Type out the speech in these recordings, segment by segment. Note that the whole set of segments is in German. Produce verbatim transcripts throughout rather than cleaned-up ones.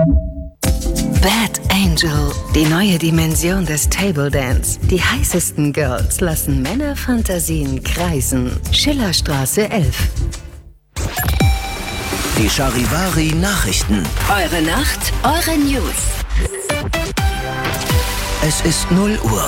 Bad Angel, die neue Dimension des Table Dance. Die heißesten Girls lassen Männerfantasien kreisen. Schillerstraße elf. Die Charivari-Nachrichten. Eure Nacht, eure News. Es ist null Uhr.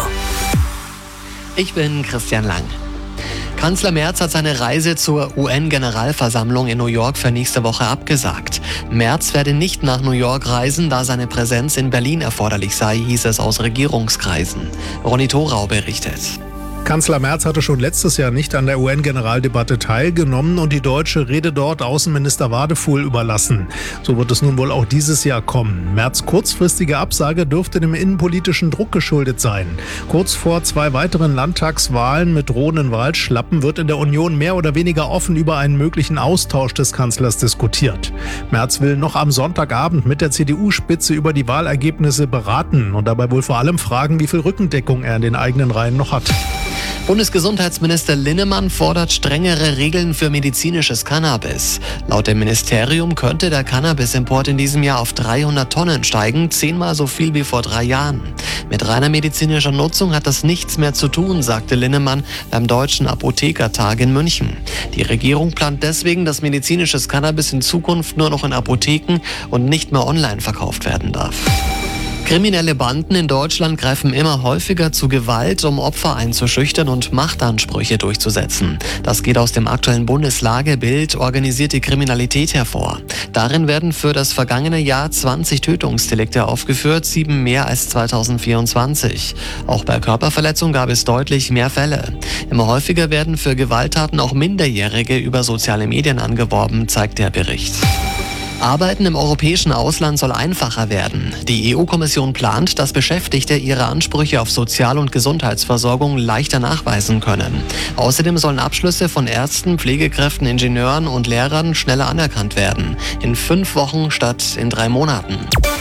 Ich bin Christian Lang. Kanzler Merz hat seine Reise zur U N-Generalversammlung in New York für nächste Woche abgesagt. Merz werde nicht nach New York reisen, da seine Präsenz in Berlin erforderlich sei, hieß es aus Regierungskreisen. Ronny Thorau berichtet. Kanzler Merz hatte schon letztes Jahr nicht an der U N-Generaldebatte teilgenommen und die deutsche Rede dort Außenminister Wadefuhl überlassen. So wird es nun wohl auch dieses Jahr kommen. Merz' kurzfristige Absage dürfte dem innenpolitischen Druck geschuldet sein. Kurz vor zwei weiteren Landtagswahlen mit drohenden Wahlschlappen wird in der Union mehr oder weniger offen über einen möglichen Austausch des Kanzlers diskutiert. Merz will noch am Sonntagabend mit der C D U-Spitze über die Wahlergebnisse beraten und dabei wohl vor allem fragen, wie viel Rückendeckung er in den eigenen Reihen noch hat. Bundesgesundheitsminister Linnemann fordert strengere Regeln für medizinisches Cannabis. Laut dem Ministerium könnte der Cannabisimport in diesem Jahr auf dreihundert Tonnen steigen, zehnmal so viel wie vor drei Jahren. Mit reiner medizinischer Nutzung hat das nichts mehr zu tun, sagte Linnemann beim Deutschen Apothekertag in München. Die Regierung plant deswegen, dass medizinisches Cannabis in Zukunft nur noch in Apotheken und nicht mehr online verkauft werden darf. Kriminelle Banden in Deutschland greifen immer häufiger zu Gewalt, um Opfer einzuschüchtern und Machtansprüche durchzusetzen. Das geht aus dem aktuellen Bundeslagebild Organisierte Kriminalität hervor. Darin werden für das vergangene Jahr zwanzig Tötungsdelikte aufgeführt, sieben mehr als zweitausendvierundzwanzig. Auch bei Körperverletzung gab es deutlich mehr Fälle. Immer häufiger werden für Gewalttaten auch Minderjährige über soziale Medien angeworben, zeigt der Bericht. Arbeiten im europäischen Ausland soll einfacher werden. Die E U-Kommission plant, dass Beschäftigte ihre Ansprüche auf Sozial- und Gesundheitsversorgung leichter nachweisen können. Außerdem sollen Abschlüsse von Ärzten, Pflegekräften, Ingenieuren und Lehrern schneller anerkannt werden. In fünf Wochen statt in drei Monaten.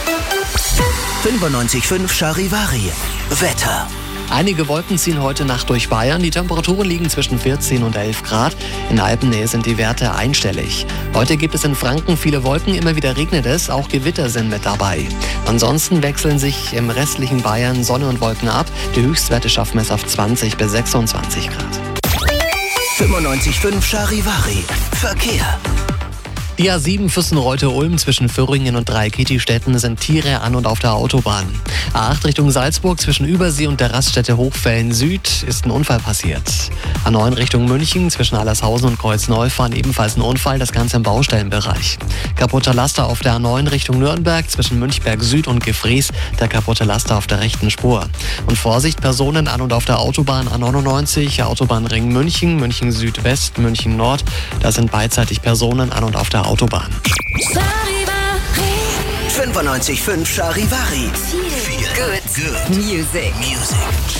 fünfundneunzig Komma fünf Charivari. Wetter. Einige Wolken ziehen heute Nacht durch Bayern. Die Temperaturen liegen zwischen vierzehn und elf Grad. In Alpennähe sind die Werte einstellig. Heute gibt es in Franken viele Wolken, immer wieder regnet es, auch Gewitter sind mit dabei. Ansonsten wechseln sich im restlichen Bayern Sonne und Wolken ab. Die Höchstwerte schaffen es auf zwanzig bis sechsundzwanzig Grad. fünfundneunzig Komma fünf Charivari. Verkehr. Die A sieben Füssen-Reutte-Ulm zwischen Föhringen und Dreikitti-Städten sind Tiere an und auf der Autobahn. A acht Richtung Salzburg zwischen Übersee und der Raststätte Hochfällen Süd ist ein Unfall passiert. A neun Richtung München zwischen Allershausen und Kreuzneufahren ebenfalls ein Unfall, das Ganze im Baustellenbereich. Kaputter Laster auf der A neun Richtung Nürnberg zwischen Münchberg Süd und Gefries, der kaputte Laster auf der rechten Spur. Und Vorsicht, Personen an und auf der Autobahn A neunundneunzig, Autobahnring München, München Südwest, München Nord, da sind beidseitig Personen an und auf der Autobahn. fünfundneunzig Komma fünf Charivari. Good, good music. Music.